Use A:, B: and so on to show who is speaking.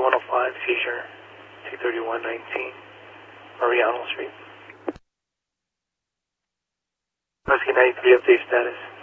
A: 105, seizure 23119, Mariano Street. Husky 93, update status.